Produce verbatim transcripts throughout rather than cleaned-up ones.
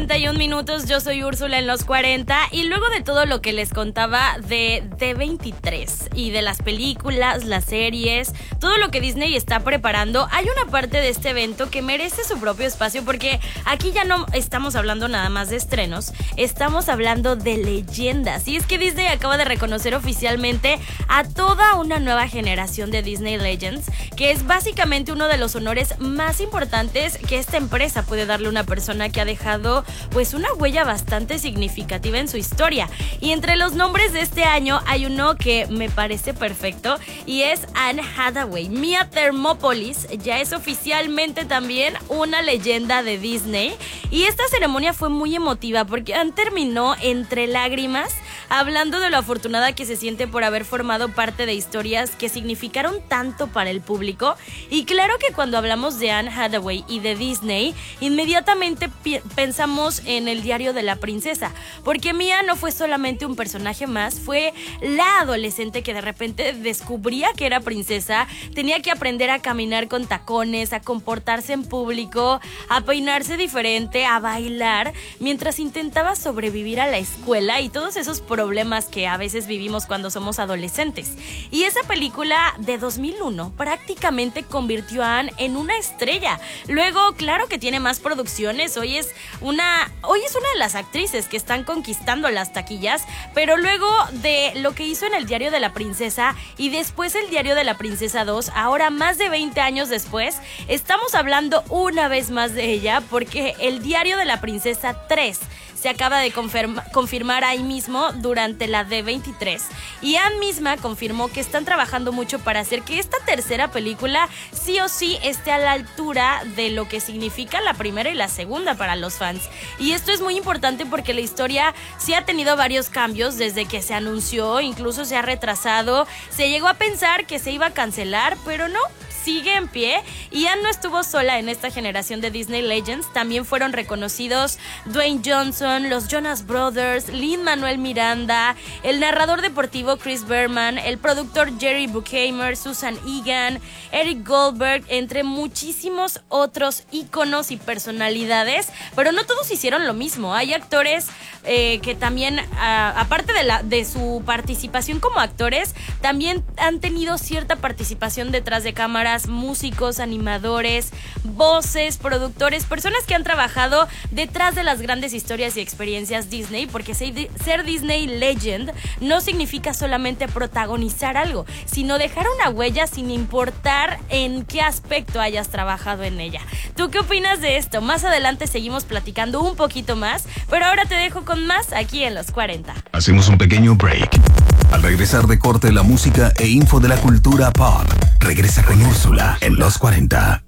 treinta y un minutos, yo soy Úrsula en los cuarenta y luego de todo lo que les contaba de D veintitrés y de las películas, las series, todo lo que Disney está preparando, hay una parte de este evento que merece su propio espacio porque aquí ya no estamos hablando nada más de estrenos, estamos hablando de leyendas y es que Disney acaba de reconocer oficialmente a toda una nueva generación de Disney Legends, que es básicamente uno de los honores más importantes que esta empresa puede darle a una persona que ha dejado pues una huella bastante significativa en su historia. Y entre los nombres de este año hay uno que me parece perfecto y es Anne Hathaway. Mia Thermopolis ya es oficialmente también una leyenda de Disney y esta ceremonia fue muy emotiva porque Anne terminó entre lágrimas hablando de lo afortunada que se siente por haber formado parte de historias que significaron tanto para el público. Y claro que cuando hablamos de Anne Hathaway y de Disney, inmediatamente pi- pensamos en el diario de la princesa, porque Mia no fue solamente un personaje más, fue la adolescente que de repente descubría que era princesa, tenía que aprender a caminar con tacones, a comportarse en público, a peinarse diferente, a bailar, mientras intentaba sobrevivir a la escuela y todos esos problemas que a veces vivimos cuando somos adolescentes. Y esa película de dos mil uno prácticamente convirtió a Anne en una estrella. Luego, claro que tiene más producciones, hoy es una, hoy es una de las actrices que están conquistando las taquillas, pero luego de lo que hizo en el Diario de la Princesa y después el Diario de la Princesa dos, ahora más de veinte años después, estamos hablando una vez más de ella porque el Diario de la Princesa tres se acaba de confirma, confirmar ahí mismo durante la D veintitrés y Anne misma confirmó que están trabajando mucho para hacer que esta tercera película sí o sí esté a la altura de lo que significa la primera y la segunda para los fans. Y esto es muy importante porque la historia sí ha tenido varios cambios desde que se anunció, incluso se ha retrasado, se llegó a pensar que se iba a cancelar, pero no, sigue en pie y Anne no estuvo sola en esta generación de Disney Legends. También fueron reconocidos Dwayne Johnson, los Jonas Brothers, Lin-Manuel Miranda, el narrador deportivo Chris Berman, el productor Jerry Bruckheimer, Susan Egan, Eric Goldberg, entre muchísimos otros íconos y personalidades, pero no todos hicieron lo mismo. Hay actores eh, que también, a, aparte de, la, de su participación como actores, también han tenido cierta participación detrás de cámara, músicos, animadores, voces, productores, personas que han trabajado detrás de las grandes historias y experiencias Disney, porque ser Disney Legend no significa solamente protagonizar algo, sino dejar una huella sin importar en qué aspecto hayas trabajado en ella. ¿Tú qué opinas de esto? Más adelante seguimos platicando un poquito más, pero ahora te dejo con más aquí en Los cuarenta. Hacemos un pequeño break. Al regresar de corte, la música e info de la cultura pop. Regresa con Úrsula en Los cuarenta.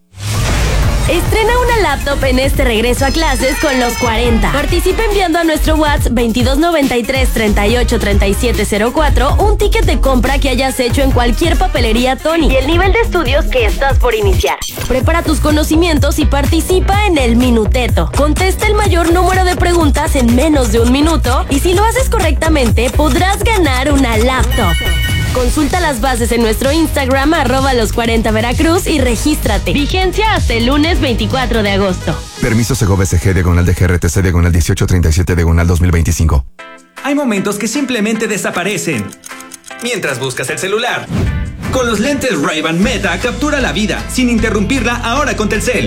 Estrena una laptop en este regreso a clases con Los cuarenta. Participa enviando a nuestro WhatsApp veintidós noventa y tres treinta y ocho treinta y siete cero cuatro un ticket de compra que hayas hecho en cualquier papelería Tony y el nivel de estudios que estás por iniciar. Prepara tus conocimientos y participa en el Minuteto. Contesta el mayor número de preguntas en menos de un minuto y si lo haces correctamente podrás ganar una laptop. Consulta las bases en nuestro Instagram, arroba los cuarenta Veracruz y regístrate. Vigencia hasta el lunes veinticuatro de agosto. Permiso Segov S G, diagonal de G R T C, diagonal dieciocho treinta y siete, diagonal dos mil veinticinco. Hay momentos que simplemente desaparecen mientras buscas el celular. Con los lentes Ray-Ban Meta, captura la vida sin interrumpirla ahora con Telcel.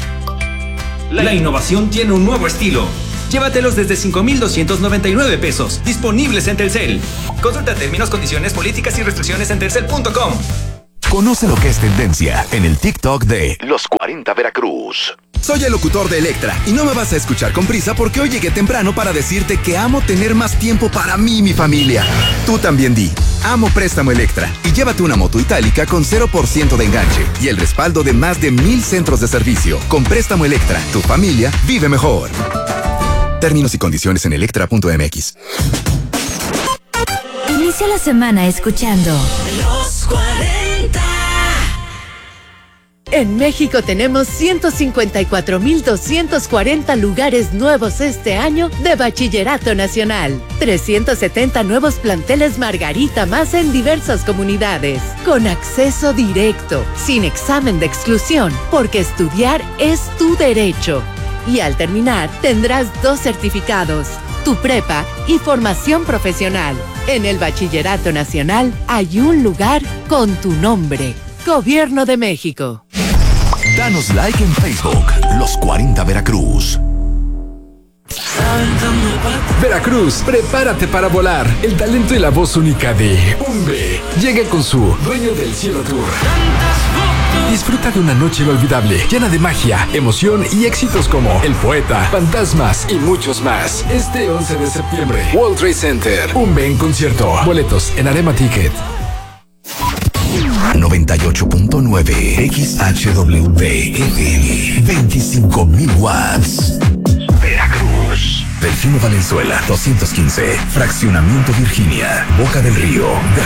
La innovación tiene un nuevo estilo. Llévatelos desde cinco mil doscientos noventa y nueve pesos. Disponibles en Telcel. Consulta términos, condiciones, políticas y restricciones en telcel punto com. Conoce lo que es tendencia en el TikTok de Los cuarenta Veracruz. Soy el locutor de Electra y no me vas a escuchar con prisa porque hoy llegué temprano para decirte que amo tener más tiempo para mí y mi familia. Tú también di, amo Préstamo Electra y llévate una moto itálica con cero por ciento de enganche y el respaldo de más de mil centros de servicio. Con Préstamo Electra, tu familia vive mejor. Términos y condiciones en electra punto m x. Inicia la semana escuchando Los cuarenta. En México tenemos ciento cincuenta y cuatro mil doscientos cuarenta lugares nuevos este año de Bachillerato Nacional. trescientos setenta nuevos planteles Margarita más en diversas comunidades. Con acceso directo, sin examen de exclusión, porque estudiar es tu derecho. Y al terminar, tendrás dos certificados, tu prepa y formación profesional. En el Bachillerato Nacional hay un lugar con tu nombre. Gobierno de México. Danos like en Facebook, Los cuarenta Veracruz. Veracruz, prepárate para volar. El talento y la voz única de Umbe llega con su Dueño del Cielo Tour. Disfruta de una noche inolvidable, llena de magia, emoción y éxitos como El Poeta, Fantasmas y muchos más. Este once de septiembre, World Trade Center. Umbe en concierto. Boletos en Arema Ticket. noventa y ocho punto nueve X H W F M, veinticinco mil watts. Veracruz. Delfino Valenzuela, doscientos quince. Fraccionamiento Virginia, Boca del Río.